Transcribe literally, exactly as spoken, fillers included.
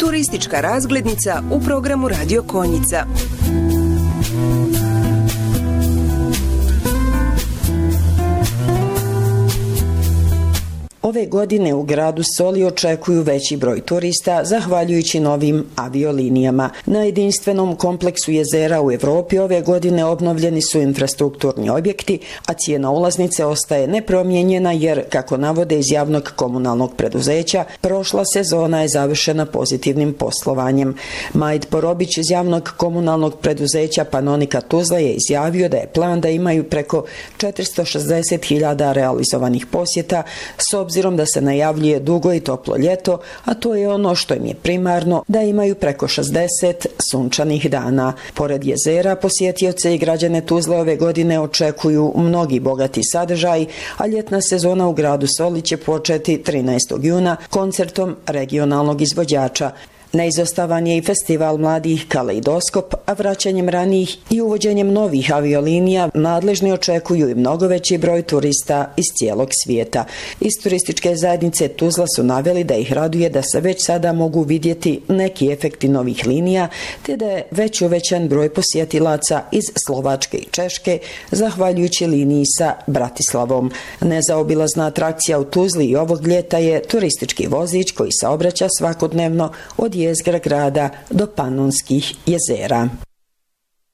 Turistička razglednica u programu Radio Konjica. Ove godine u gradu Soli očekuju veći broj turista zahvaljujući novim aviolinijama. Na jedinstvenom kompleksu jezera u Evropi ove godine obnovljeni su infrastrukturni objekti, a cijena ulaznice ostaje nepromijenjena jer, kako navode iz javnog komunalnog preduzeća, prošla sezona je završena pozitivnim poslovanjem. Majd Porobić iz javnog komunalnog preduzeća Panonika Tuzla je izjavio da je plan da imaju preko četiristo šezdeset hiljada realizovanih posjeta s obzirom obzirom da se najavljuje dugo i toplo ljeto, a to je ono što im je primarno, da imaju preko šezdeset sunčanih dana. Pored jezera, posjetioce i građane Tuzle ove godine očekuju mnogi bogati sadržaj, a ljetna sezona u gradu Soli će početi trinaestog juna koncertom regionalnog izvođača. Neizostavan je i festival mladih Kaleidoskop, a vraćanjem ranijih i uvođenjem novih aviolinija nadležni očekuju i mnogo veći broj turista iz cijelog svijeta. Iz turističke zajednice Tuzla su naveli da ih raduje da se već sada mogu vidjeti neki efekti novih linija, te da je već uvećan broj posjetilaca iz Slovačke i Češke, zahvaljujući liniji sa Bratislavom. Nezaobilazna atrakcija u Tuzli i ovog ljeta je turistički vozič koji saobraća svakodnevno od jezgra grada do Panonskih jezera.